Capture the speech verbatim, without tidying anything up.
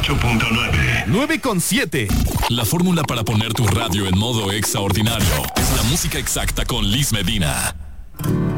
ocho punto nueve. nueve con siete. La fórmula para poner tu radio en modo extraordinario es la música exacta con Liz Medina.